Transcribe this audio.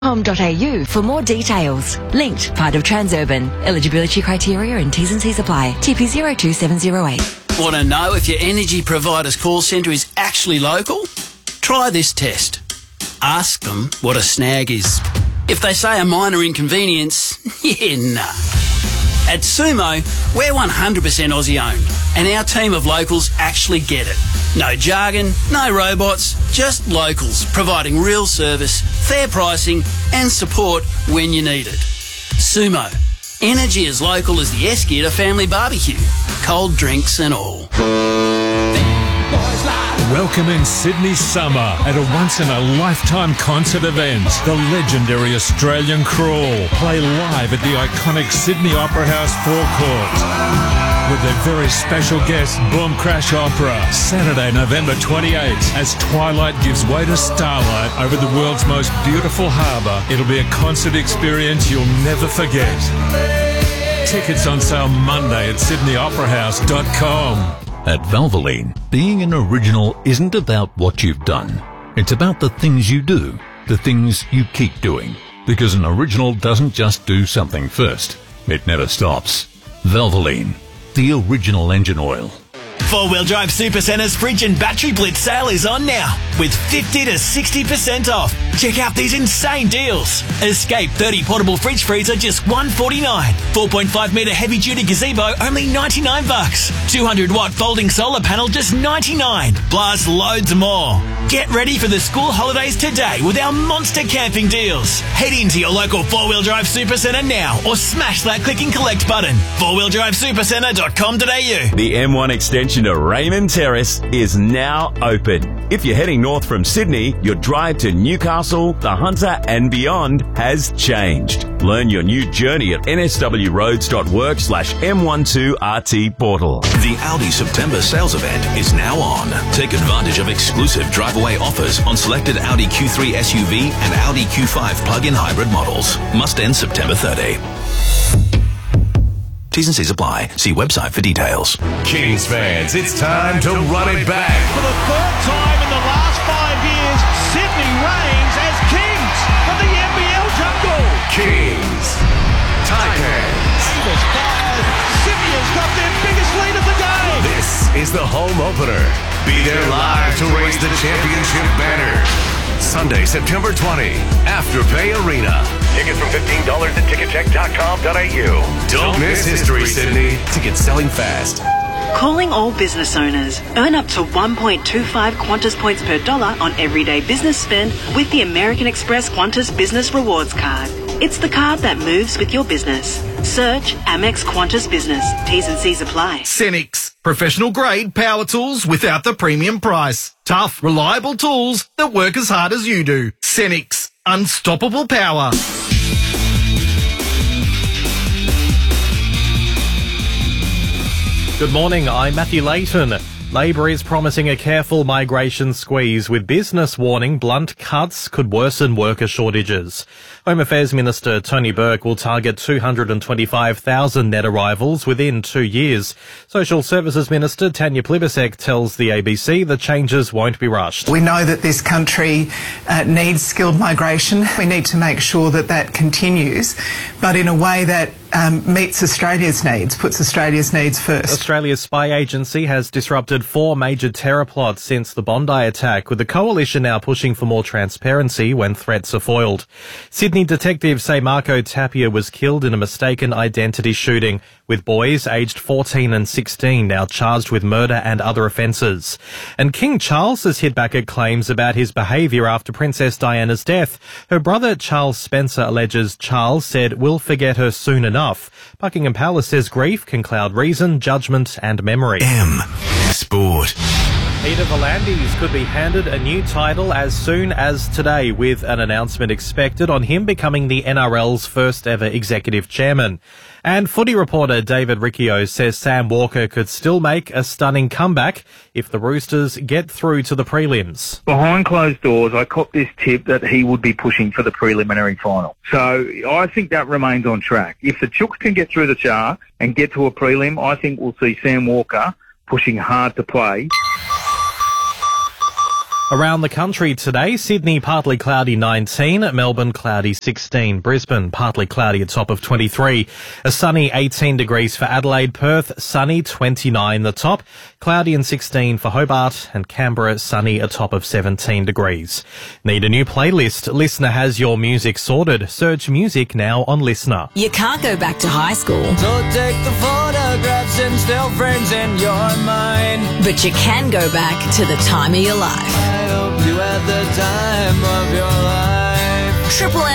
Home.au for more details. Linked, part of Transurban. Eligibility criteria and T's and C's apply. TP 02708. Want to know if your energy provider's call centre is actually local? Try this test. Ask them what a snag is. If they say a minor inconvenience, nah. At Sumo, we're 100% Aussie owned, and our team of locals actually get it. No jargon, no robots, just locals providing real service, fair pricing and support when you need it. Sumo. Energy as local as the Eskia family barbecue. Cold drinks and all. Welcome in Sydney summer at a once-in-a-lifetime concert event. The legendary Australian Crawl play live at the iconic Sydney Opera House forecourt with their very special guest, Boom Crash Opera, Saturday, November 28th, as twilight gives way to starlight over the world's most beautiful harbour. It'll be a concert experience you'll never forget. Tickets on sale Monday at sydneyoperahouse.com. At Valvoline, being an original isn't about what you've done. It's about the things you do, the things you keep doing. Because an original doesn't just do something first. It never stops. Valvoline, the original engine oil. Four-wheel drive Supercentre's fridge and battery blitz sale is on now with 50 to 60% off. Check out these insane deals. Escape 30 portable fridge freezer just $149. 4.5 metre heavy duty gazebo only $99. 200 watt folding solar panel just $99. Plus loads more. Get ready for the school holidays today with our monster camping deals. Head into your local four-wheel drive Supercentre now or smash that click and collect button. fourwheeldrivesupercentre.com.au. The M1 extension to Raymond Terrace is now open. If you're heading north from Sydney, your drive to Newcastle, the Hunter and beyond has changed. Learn your new journey at nswroads.work/M12RT portal. The Audi September sales event is now on. Take advantage of exclusive drive-away offers on selected Audi Q3 SUV and Audi Q5 plug-in hybrid models. Must end September 30. T's and C's apply. See website for details. Kings fans, it's time to run it back. For the third time in the last 5 years, Sydney reigns as kings of the NBL jungle. Kings. Taipans. Davis fires. Sydney has got their biggest lead of the game. This is the home opener. Be there live to raise the championship banner. Sunday, September 20, Afterpay Arena. Tickets from $15 at ticketcheck.com.au. Don't miss history, Sydney. Tickets selling fast. Calling all business owners. Earn up to 1.25 Qantas points per dollar on everyday business spend with the American Express Qantas Business Rewards Card. It's the card that moves with your business. Search Amex Qantas Business. T's and C's apply. Cenex. Professional grade power tools without the premium price. Tough, reliable tools that work as hard as you do. Cenex. Unstoppable power. Good morning, I'm Matthew Layton. Labor is promising a careful migration squeeze with business warning blunt cuts could worsen worker shortages. Home Affairs Minister Tony Burke will target 225,000 net arrivals within 2 years. Social Services Minister Tanya Plibersek tells the ABC the changes won't be rushed. We know that this country needs skilled migration. We need to make sure that that continues, but in a way that meets Australia's needs, puts Australia's needs first. Australia's spy agency has disrupted 4 major terror plots since the Bondi attack, with the coalition now pushing for more transparency when threats are foiled. Sydney detectives say Marco Tapia was killed in a mistaken identity shooting, with boys aged 14 and 16 now charged with murder and other offences. And King Charles has hit back at claims about his behaviour after Princess Diana's death. Her brother Charles Spencer alleges Charles said, "We'll forget her soon enough." Buckingham Palace says grief can cloud reason, judgment and memory. Sport. Peter V'landys could be handed a new title as soon as today, with an announcement expected on him becoming the NRL's first ever executive chairman. And footy reporter David Riccio says Sam Walker could still make a stunning comeback if the Roosters get through to the prelims. Behind closed doors, I caught this tip that he would be pushing for the preliminary final. So I think that remains on track. If the Chooks can get through the Sharks and get to a prelim, I think we'll see Sam Walker pushing hard to play. Around the country today, Sydney partly cloudy 19, Melbourne cloudy 16, Brisbane partly cloudy a top of 23, a sunny 18 degrees for Adelaide, Perth sunny 29 the top, cloudy and 16 for Hobart, and Canberra sunny a top of 17 degrees. Need a new playlist? Listener has your music sorted. Search music now on Listener. You can't go back to high school, So take the photographs and still frames in your mind. but you can go back to the time of your life. I hope you had the time of your life. Triple